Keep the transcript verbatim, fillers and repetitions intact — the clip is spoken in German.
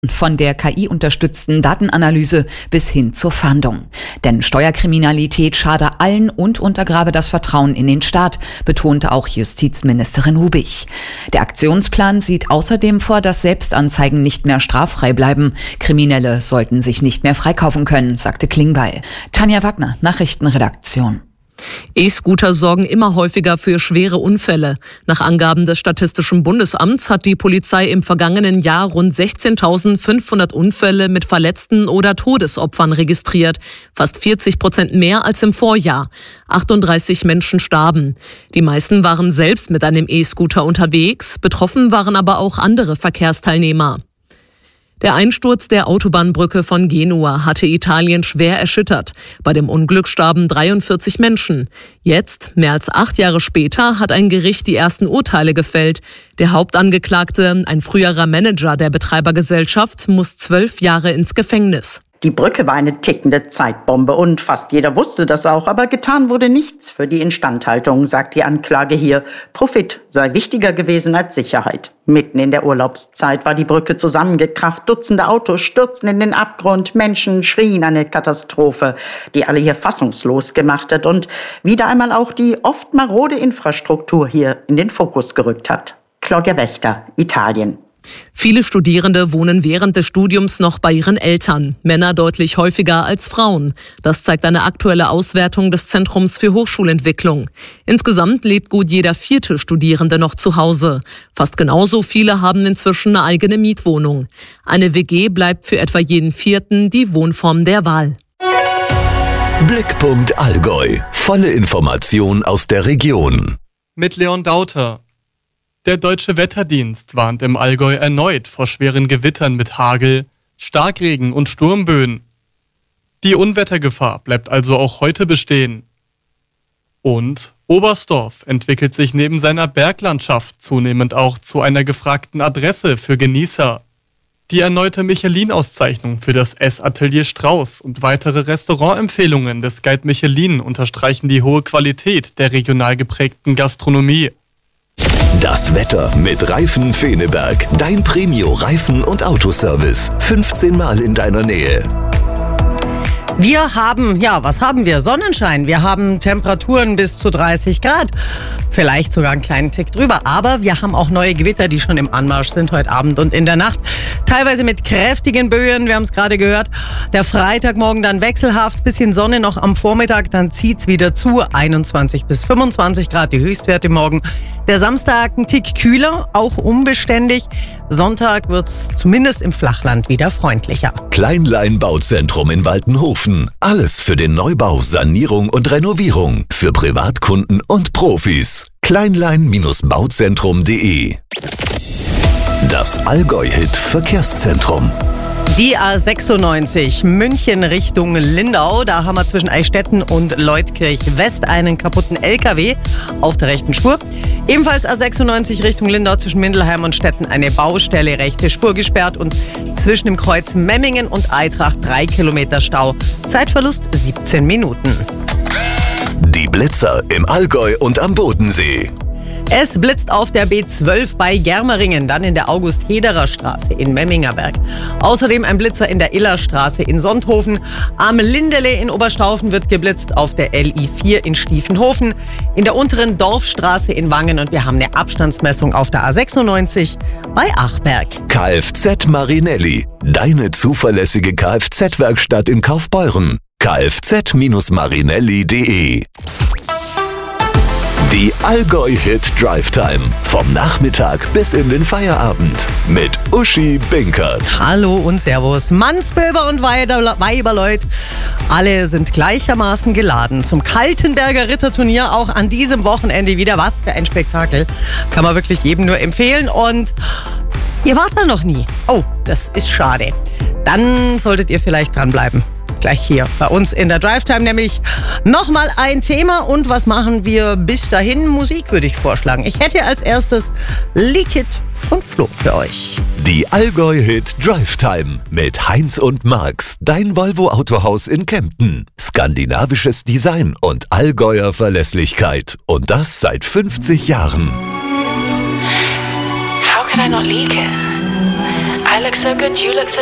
Von der K I-unterstützten Datenanalyse bis hin zur Fahndung. Denn Steuerkriminalität schade allen und untergrabe das Vertrauen in den Staat, betonte auch Justizministerin Hubig. Der Aktionsplan sieht außerdem vor, dass Selbstanzeigen nicht mehr straffrei bleiben. Kriminelle sollten sich nicht mehr freikaufen können, sagte Klingbeil. Tanja Wagner, Nachrichtenredaktion. E-Scooter sorgen immer häufiger für schwere Unfälle. Nach Angaben des Statistischen Bundesamts hat die Polizei im vergangenen Jahr rund sechzehntausendfünfhundert Unfälle mit Verletzten oder Todesopfern registriert. Fast vierzig Prozent mehr als im Vorjahr. achtunddreißig Menschen starben. Die meisten waren selbst mit einem E-Scooter unterwegs. Betroffen waren aber auch andere Verkehrsteilnehmer. Der Einsturz der Autobahnbrücke von Genua hatte Italien schwer erschüttert. Bei dem Unglück starben dreiundvierzig Menschen. Jetzt, mehr als acht Jahre später, hat ein Gericht die ersten Urteile gefällt. Der Hauptangeklagte, ein früherer Manager der Betreibergesellschaft, muss zwölf Jahre ins Gefängnis. Die Brücke war eine tickende Zeitbombe und fast jeder wusste das auch, aber getan wurde nichts für die Instandhaltung, sagt die Anklage hier. Profit sei wichtiger gewesen als Sicherheit. Mitten in der Urlaubszeit war die Brücke zusammengekracht, Dutzende Autos stürzten in den Abgrund, Menschen schrien eine Katastrophe, die alle hier fassungslos gemacht hat und wieder einmal auch die oft marode Infrastruktur hier in den Fokus gerückt hat. Claudia Wächter, Italien. Viele Studierende wohnen während des Studiums noch bei ihren Eltern, Männer deutlich häufiger als Frauen. Das zeigt eine aktuelle Auswertung des Zentrums für Hochschulentwicklung. Insgesamt lebt gut jeder vierte Studierende noch zu Hause. Fast genauso viele haben inzwischen eine eigene Mietwohnung. Eine W G bleibt für etwa jeden vierten die Wohnform der Wahl. Blickpunkt Allgäu. Volle Information aus der Region. Mit Leon Dauter. Der Deutsche Wetterdienst warnt im Allgäu erneut vor schweren Gewittern mit Hagel, Starkregen und Sturmböen. Die Unwettergefahr bleibt also auch heute bestehen. Und Oberstdorf entwickelt sich neben seiner Berglandschaft zunehmend auch zu einer gefragten Adresse für Genießer. Die erneute Michelin-Auszeichnung für das Essatelier Strauß und weitere Restaurantempfehlungen des Guide Michelin unterstreichen die hohe Qualität der regional geprägten Gastronomie. Das Wetter mit Reifen Feneberg. Dein Premio-Reifen- und Autoservice. fünfzehn Mal in deiner Nähe. Wir haben, ja, was haben wir? Sonnenschein. Wir haben Temperaturen bis zu dreißig Grad. Vielleicht sogar einen kleinen Tick drüber. Aber wir haben auch neue Gewitter, die schon im Anmarsch sind heute Abend und in der Nacht. Teilweise mit kräftigen Böen, wir haben es gerade gehört. Der Freitagmorgen dann wechselhaft, bisschen Sonne noch am Vormittag, dann zieht's wieder zu. einundzwanzig bis fünfundzwanzig Grad die Höchstwerte morgen. Der Samstag ein Tick kühler, auch unbeständig. Sonntag wird's zumindest im Flachland wieder freundlicher. Kleinlein Bauzentrum in Waltenhofen. Alles für den Neubau, Sanierung und Renovierung. Für Privatkunden und Profis. kleinlein Bauzentrum punkt de. Das Allgäu-Hit Verkehrszentrum. Die A sechsundneunzig München Richtung Lindau. Da haben wir zwischen Eichstätten und Leutkirch West einen kaputten L K W auf der rechten Spur. Ebenfalls A sechsundneunzig Richtung Lindau zwischen Mindelheim und Stetten eine Baustelle, rechte Spur gesperrt und zwischen dem Kreuz Memmingen und Eintracht drei Kilometer Stau. Zeitverlust siebzehn Minuten. Die Blitzer im Allgäu und am Bodensee. Es blitzt auf der B zwölf bei Germeringen, dann in der August-Hederer-Straße in Memmingerberg. Außerdem ein Blitzer in der Illerstraße in Sonthofen. Am Lindele in Oberstaufen wird geblitzt auf der L I vier in Stiefenhofen. In der unteren Dorfstraße in Wangen und wir haben eine Abstandsmessung auf der A sechsundneunzig bei Achberg. Kfz Marinelli, deine zuverlässige Kfz-Werkstatt in Kaufbeuren. kfz Marinelli punkt de. Die Allgäu-Hit Drive Time. Vom Nachmittag bis in den Feierabend. Mit Uschi Binkert. Hallo und Servus. Mannsbilber und Weiberleut. Alle sind gleichermaßen geladen zum Kaltenberger Ritterturnier. Auch an diesem Wochenende wieder. Was für ein Spektakel. Kann man wirklich jedem nur empfehlen. Und ihr wart da noch nie. Oh, das ist schade. Dann solltet ihr vielleicht dranbleiben. Gleich hier bei uns in der Drive Time, nämlich nochmal ein Thema. Und was machen wir bis dahin? Musik würde ich vorschlagen. Ich hätte als erstes Leak It von Flo für euch. Die Allgäu-Hit Drive Time mit Heinz und Marx. Dein Volvo Autohaus in Kempten. Skandinavisches Design und Allgäuer Verlässlichkeit. Und das seit fünfzig Jahren. How could I not leak it? I look so good, you look so